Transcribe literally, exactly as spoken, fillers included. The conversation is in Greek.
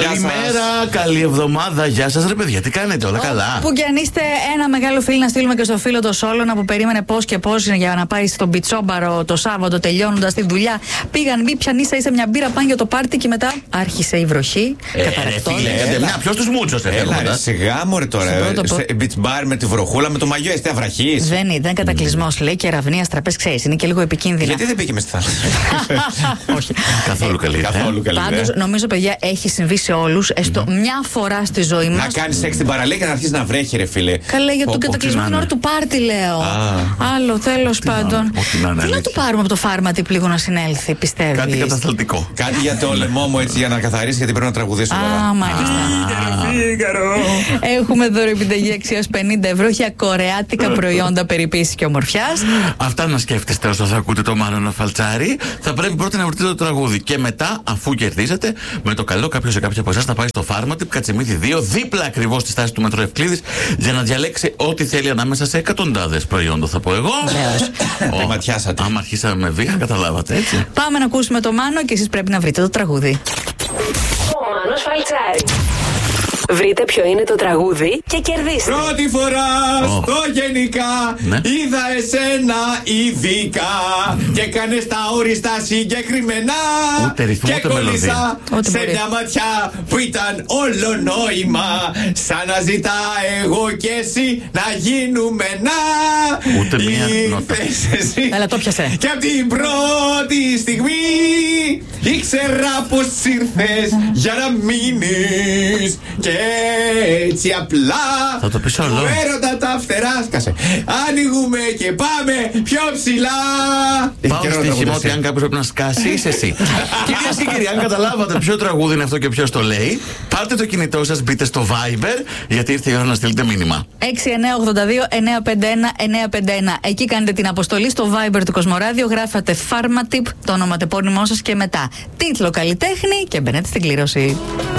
Καλημέρα, καλή εβδομάδα. Γεια σας, ρε παιδιά, τι κάνετε, όλα καλά? Που κι αν είστε ένα μεγάλο φίλο, να στείλουμε και στο φίλο το Σόλωνα που περίμενε πώς και πώς για να πάει στον πιτσόμπαρο το Σάββατο τελειώνοντας τη δουλειά. Πήγαν, μη πιαν ίσα ίσα μια μπύρα, πάνε για το πάρτι και μετά άρχισε η βροχή. Ε, Ποιο του μούτσωσε, έλα, σιγά μωρέ τώρα. Σε beach bar με τη βροχούλα, με το μαγιό, εστία βραχή. Δεν ήταν κατακλυσμό, λέει, και ραβνία τραπέζ, ξέρει, είναι και λίγο επικίνδυνα. Γιατί δεν πήγε με στη θάλασσα? Όχι. Καθόλου καλή. Πάντως, νομίζω, παιδιά, έχει συμβεί σε όλους, έστω μια φορά στη ζωή μας. Να κάνει σεξ στην παραλία και να αρχίσει να βρέχει, ρε φίλε. Καλά, για τον κατακλυσμό την ώρα του πάρτι, λέω. Άλλο, τέλος πάντων. Τι να του πάρουμε από το φάρματι λίγο να συνέλθει, πιστεύει? Κάτι κατασταλτικό. Κάτι για το λαιμό μου, έτσι, για να καθαρίσει, γιατί πρέπει να τραγουδήσω. Α, μάλιστα. Έχουμε δώρο επιταγή αξίας πενήντα ευρώ για κορεάτικα προϊόντα περιποίησης και ομορφιάς. Αυτά να σκέφτεστε όσο θα ακούτε το Μάνο Φαλτσάρι. Θα πρέπει πρώτα να βρείτε το τραγούδι. Και μετά, αφού κερδίσετε, με το καλό κάποιο σε κάποια από εσάς θα πάει στο Pharmatip Κατσιμίδη δύο, δίπλα ακριβώς στη στάση του Μετρό Ευκλήδης, για να διαλέξει ό,τι θέλει ανάμεσα σε εκατοντάδες προϊόντα, θα πω εγώ. Βεβαίως. Ματιάσατε. Άμα αρχίσαμε με βία, καταλάβατε, έτσι. Πάμε να ακούσουμε το Μάνο και εσείς πρέπει να βρείτε το τραγούδι. Ο Μάνος Φαλτσάρη. Βρείτε ποιο είναι το τραγούδι και κερδίστε. Πρώτη φορά oh. στο γενικά ναι. είδα εσένα ειδικά και κάνες τα όριστα συγκεκριμένα. Ούτε ρυθμό, και κόλλησα σε μια ματιά που ήταν όλο νόημα. Σαν να ζητά εγώ και εσύ να γίνουμε να. Ούτε μία νότα. Έλα, το πιασε. Και από την πρώτη στιγμή ήξερα πως ήρθες για να μείνεις. Και έτσι απλά θα το πεις όλο. Του έρωτα τα φτερά σκάσε. Ανοίγουμε και πάμε πιο ψηλά. Πάω στοίχημα ότι αν κάποιος πρέπει να σκάσει, είσαι εσύ. Κυρίες και κύριοι, αν καταλάβατε ποιο τραγούδι είναι αυτό και ποιος το λέει, πάρτε το κινητό σας, μπείτε στο Viber, γιατί ήρθε η ώρα να στείλετε μήνυμα. έξι εννιά ογδόντα δύο εννιά πέντε ένα εννιά πέντε ένα. Εκεί κάνετε την αποστολή στο Viber του Κοσμοράδιο, γράφατε Pharmatip, το ονοματεπώνυμό σας και μετά τίτλο καλλιτέχνη και μπαίνετε στην κλήρωση.